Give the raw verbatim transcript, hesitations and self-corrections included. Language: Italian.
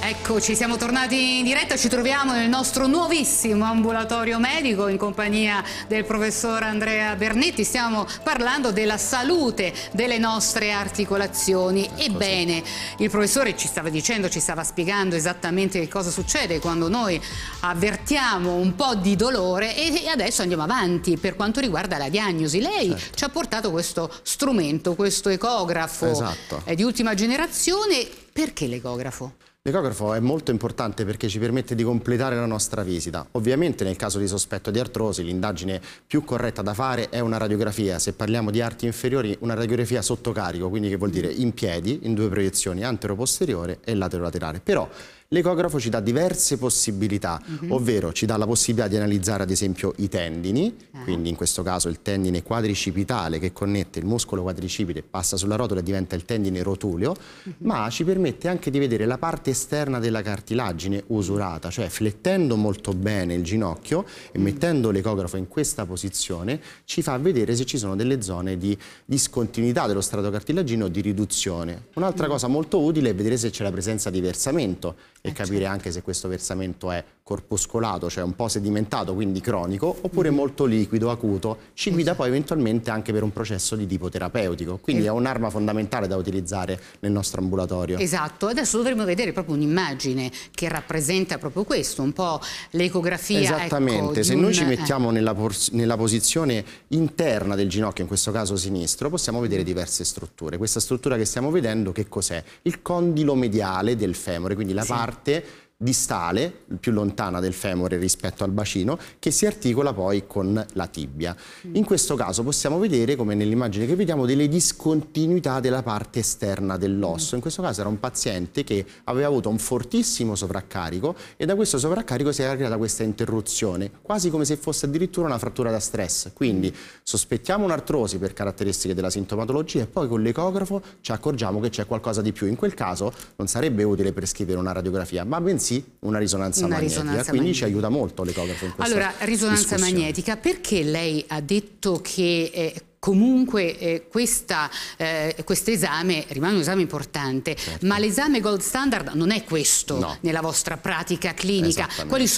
Eccoci, siamo tornati in diretta, ci troviamo nel nostro nuovissimo ambulatorio medico in compagnia del professor Andrea Bernetti. Stiamo parlando della salute delle nostre articolazioni. Ebbene, il professore ci stava dicendo, ci stava spiegando esattamente che cosa succede quando noi avvertiamo un po' di dolore, e adesso andiamo avanti per quanto riguarda la diagnosi. Lei certo. ci ha portato questo strumento, questo ecografo esatto. di ultima generazione. Perché l'ecografo? L'ecografo è molto importante perché ci permette di completare la nostra visita. Ovviamente nel caso di sospetto di artrosi l'indagine più corretta da fare è una radiografia. Se parliamo di arti inferiori, una radiografia sotto carico, quindi che vuol dire in piedi, in due proiezioni, antero-posteriore e laterolaterale. Però l'ecografo ci dà diverse possibilità, mm-hmm. ovvero ci dà la possibilità di analizzare ad esempio i tendini, ah. quindi in questo caso il tendine quadricipitale che connette il muscolo quadricipite, passa sulla rotola e diventa il tendine rotuleo, mm-hmm. ma ci permette anche di vedere la parte esterna della cartilagine usurata, cioè flettendo molto bene il ginocchio e mm. mettendo l'ecografo in questa posizione ci fa vedere se ci sono delle zone di discontinuità dello strato cartilagino o di riduzione. Un'altra mm. cosa molto utile è vedere se c'è la presenza di versamento e capire anche se questo versamento è corpuscolato, cioè un po' sedimentato, quindi cronico, oppure mm-hmm. molto liquido, acuto. Ci guida poi eventualmente anche per un processo di tipo terapeutico, quindi es- è un'arma fondamentale da utilizzare nel nostro ambulatorio. Esatto, adesso dovremmo vedere proprio un'immagine che rappresenta proprio questo, un po' l'ecografia. Esattamente, ecco, se un... noi ci mettiamo nella, nella posizione interna del ginocchio, in questo caso sinistro, possiamo vedere diverse strutture. Questa struttura che stiamo vedendo che cos'è? Il condilo mediale del femore, quindi la sì. parte distale, più lontana del femore rispetto al bacino, che si articola poi con la tibia. In questo caso possiamo vedere, come nell'immagine che vediamo, delle discontinuità della parte esterna dell'osso. In questo caso era un paziente che aveva avuto un fortissimo sovraccarico e da questo sovraccarico si era creata questa interruzione, quasi come se fosse addirittura una frattura da stress. Quindi sospettiamo un'artrosi per caratteristiche della sintomatologia e poi con l'ecografo ci accorgiamo che c'è qualcosa di più. In quel caso non sarebbe utile prescrivere una radiografia, ma bensì una risonanza una magnetica, risonanza quindi magnetica. Ci aiuta molto l'ecografo in questa Allora, risonanza magnetica, perché lei ha detto che eh, comunque eh, questa, eh, questo esame rimane un esame importante, certo. ma l'esame gold standard non è questo no. nella vostra pratica clinica? Quali